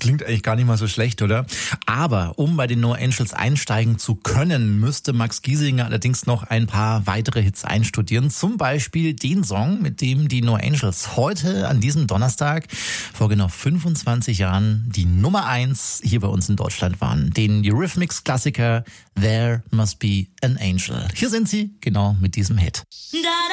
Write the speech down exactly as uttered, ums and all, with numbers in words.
klingt eigentlich gar nicht mal so schlecht, oder? Aber um bei den No Angels einsteigen zu können, müsste Max Giesinger allerdings noch ein paar weitere Hits einstudieren. Zum Beispiel den Song, mit dem die No Angels heute an diesem Donnerstag vor genau fünfundzwanzig Jahren die Nummer eins hier bei uns in Deutschland waren. Den Eurythmics-Klassiker There Must Be an Angel. Hier sind sie, genau mit diesem Hit.